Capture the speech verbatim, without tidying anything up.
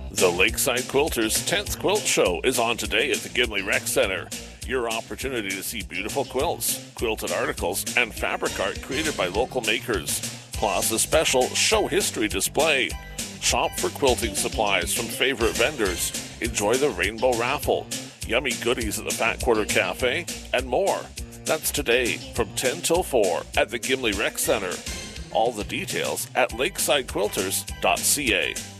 The Lakeside Quilters tenth Quilt Show is on today at the Gimli Rec Center. Your opportunity to see beautiful quilts, quilted articles, and fabric art created by local makers, plus a special show history display. Shop for quilting supplies from favorite vendors, enjoy the rainbow raffle, yummy goodies at the Fat Quarter Cafe, and more. That's today from ten till four at the Gimli Rec Center. All the details at lakeside quilters dot c a.